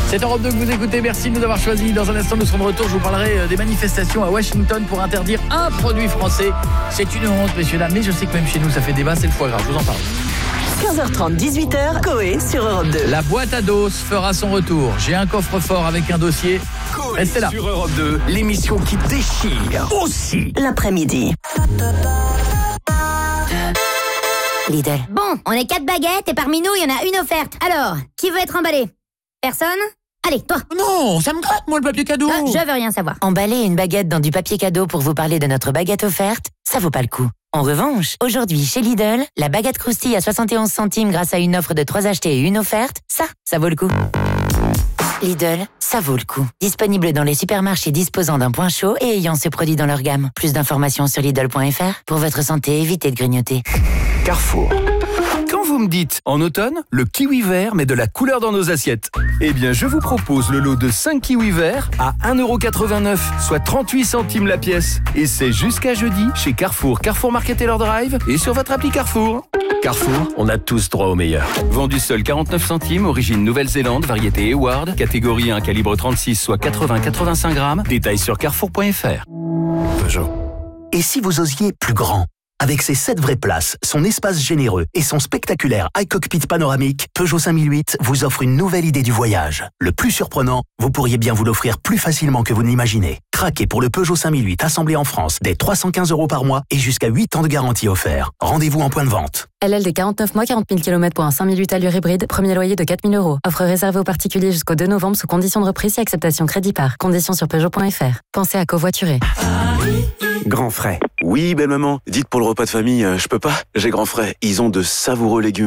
C'est Europe 2 que vous écoutez, merci de nous avoir choisis. Dans un instant, nous serons de retour, je vous parlerai des manifestations à Washington pour interdire un produit français. C'est une honte, messieurs, dames, mais je sais que même chez nous, ça fait débat, c'est le foie gras, je vous en parle. 15h30, 18h, Coé sur Europe 2. La boîte à dos fera son retour. J'ai un coffre-fort avec un dossier. Restez là. Sur Europe 2, l'émission qui déchire aussi L'après-midi. Lidl. Bon, on est 4 baguettes et parmi nous, il y en a une offerte. Alors, qui veut être emballé? Personne? Allez, toi. Non, ça me gratte, moi, le papier cadeau. Je veux rien savoir. Emballer une baguette dans du papier cadeau pour vous parler de notre baguette offerte, ça vaut pas le coup. En revanche, aujourd'hui, chez Lidl, la baguette croustille à 71 centimes grâce à une offre de 3 achetés et une offerte, ça vaut le coup. Lidl, ça vaut le coup. Disponible dans les supermarchés disposant d'un point chaud et ayant ce produit dans leur gamme. Plus d'informations sur Lidl.fr. Pour votre santé, évitez de grignoter. Carrefour. Quand vous me dites en automne, le kiwi vert met de la couleur dans nos assiettes. Eh bien, je vous propose le lot de 5 kiwis verts à 1,89€, soit 38 centimes la pièce. Et c'est jusqu'à jeudi chez Carrefour, Carrefour Market et leur drive et sur votre appli Carrefour. Carrefour, on a tous droit au meilleur. Vendu seul 49 centimes, origine Nouvelle-Zélande, variété Eward, catégorie 1, calibre 36, soit 80-85 grammes. Détails sur carrefour.fr. Peugeot. Et si vous osiez plus grand ? Avec ses 7 vraies places, son espace généreux et son spectaculaire iCockpit panoramique, Peugeot 5008 vous offre une nouvelle idée du voyage. Le plus surprenant, vous pourriez bien vous l'offrir plus facilement que vous ne l'imaginez. Craquez pour le Peugeot 5008 assemblé en France dès 315 € par mois et jusqu'à 8 ans de garantie offert. Rendez-vous en point de vente. LLD 49 mois, 40 000 km pour un 5008 allure hybride, premier loyer de 4 000 €. Offre réservée aux particuliers jusqu'au 2 novembre sous conditions de reprise et acceptation crédit par. Conditions sur Peugeot.fr. Pensez à covoiturer. Grand frais. Oui, belle maman. Dites pour le repas de famille, je peux pas. J'ai grand frais. Ils ont de savoureux légumes